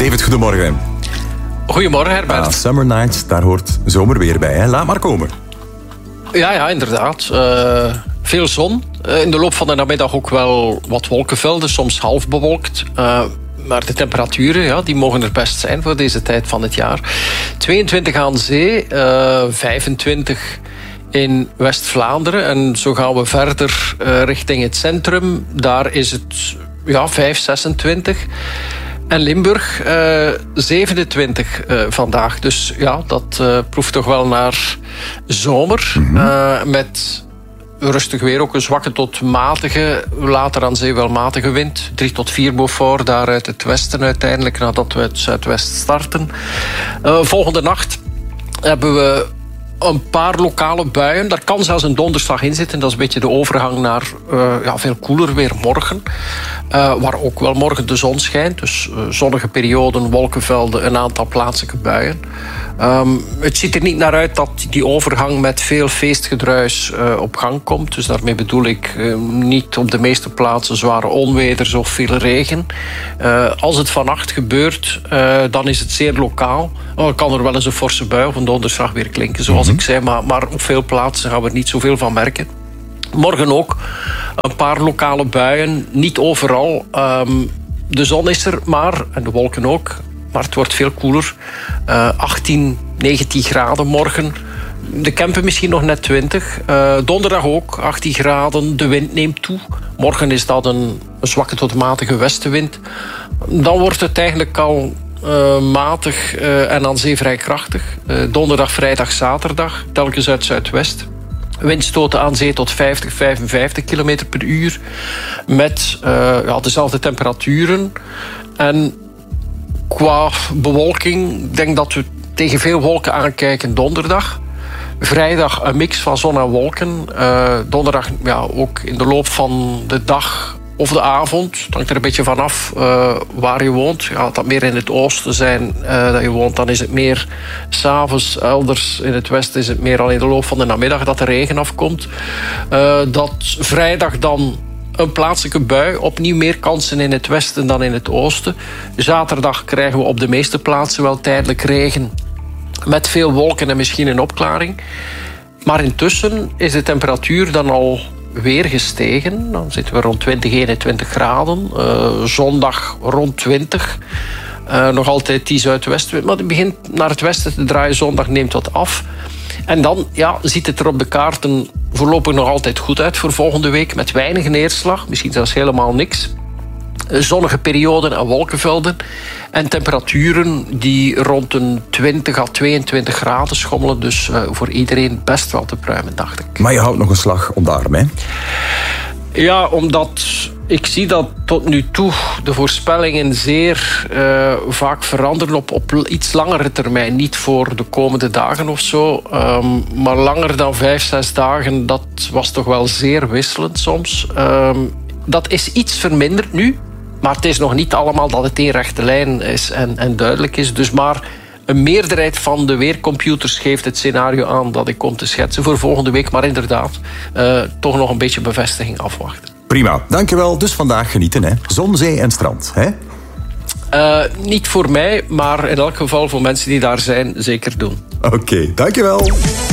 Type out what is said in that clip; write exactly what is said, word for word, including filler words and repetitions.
David, goedemorgen. Goedemorgen, Herbert. Ah, Summer Nights, daar hoort zomerweer bij, hè? Laat maar komen. Ja, ja, inderdaad. Uh, veel zon. Uh, in de loop van de namiddag ook wel wat wolkenvelden, soms half bewolkt. Uh, maar de temperaturen, ja, die mogen er best zijn voor deze tijd van het jaar. tweeëntwintig aan zee, uh, vijfentwintig in West-Vlaanderen. En zo gaan we verder uh, richting het centrum. Daar is het ja, vijf, zesentwintig. En Limburg, uh, zevenentwintig uh, vandaag. Dus ja, dat uh, proeft toch wel naar zomer. Mm-hmm. Uh, met rustig weer, ook een zwakke tot matige, later aan zee wel matige wind. drie tot vier Beaufort, daar uit het westen uiteindelijk, nadat we het zuidwest starten. Uh, volgende nacht hebben we een paar lokale buien. Daar kan zelfs een donderslag in zitten. Dat is een beetje de overgang naar uh, ja, veel koeler weer morgen. Uh, waar ook wel morgen de zon schijnt. Dus uh, zonnige perioden, wolkenvelden, een aantal plaatselijke buien. Um, het ziet er niet naar uit dat die overgang met veel feestgedruis uh, op gang komt. Dus daarmee bedoel ik uh, niet op de meeste plaatsen zware onweders of veel regen. Uh, als het vannacht gebeurt, uh, dan is het zeer lokaal. Oh, kan er wel eens een forse bui of een donderslag weer klinken, zoals mm-hmm. ik zei. Maar, maar op veel plaatsen gaan we er niet zoveel van merken. Morgen ook een paar lokale buien, niet overal. Um, de zon is er maar, en de wolken ook. Maar het wordt veel koeler. Uh, achttien, negentien graden morgen. De Kempen misschien nog net twintig. Uh, donderdag ook, achttien graden. De wind neemt toe. Morgen is dat een, een zwakke tot matige westenwind. Dan wordt het eigenlijk al uh, matig uh, en aan zee vrij krachtig. Uh, donderdag, vrijdag, zaterdag. Telkens uit zuidwest. Windstoten aan zee tot vijftig, vijfenvijftig kilometer per uur. Met uh, ja, dezelfde temperaturen. En qua bewolking, ik denk dat we tegen veel wolken aankijken donderdag. Vrijdag een mix van zon en wolken. Uh, donderdag ja, ook in de loop van de dag of de avond. Het hangt er een beetje vanaf uh, waar je woont. Gaat dat meer in het oosten zijn uh, dat je woont, dan is het meer 's avonds. Elders in het westen is het meer al in de loop van de namiddag dat de regen afkomt. Uh, dat vrijdag dan een plaatselijke bui. Opnieuw meer kansen in het westen dan in het oosten. Zaterdag krijgen we op de meeste plaatsen wel tijdelijk regen. Met veel wolken en misschien een opklaring. Maar intussen is de temperatuur dan al weer gestegen. Dan zitten we rond twintig, eenentwintig graden. Uh, zondag rond twintig. Uh, nog altijd die zuidwestenwind. Maar het begint naar het westen te draaien. Zondag neemt wat af. En dan ja, ziet het er op de kaarten voorlopig nog altijd goed uit voor volgende week. Met weinig neerslag, misschien zelfs helemaal niks. Zonnige perioden en wolkenvelden. En temperaturen die rond een twintig à tweeëntwintig graden schommelen. Dus uh, voor iedereen best wel te pruimen, dacht ik. Maar je houdt nog een slag om de arm, hè? Ja, omdat ik zie dat tot nu toe de voorspellingen zeer uh, vaak veranderen op, op iets langere termijn. Niet voor de komende dagen of zo, um, maar langer dan vijf, zes dagen. Dat was toch wel zeer wisselend soms. Um, dat is iets verminderd nu, maar het is nog niet allemaal dat het één rechte lijn is en, en duidelijk is. Dus maar een meerderheid van de weercomputers geeft het scenario aan dat ik kom te schetsen voor volgende week. Maar inderdaad, uh, toch nog een beetje bevestiging afwachten. Prima, dankjewel. Dus vandaag genieten, hè? Zon, zee en strand, hè? Uh, niet voor mij, maar in elk geval voor mensen die daar zijn, zeker doen. Oké, okay, dankjewel.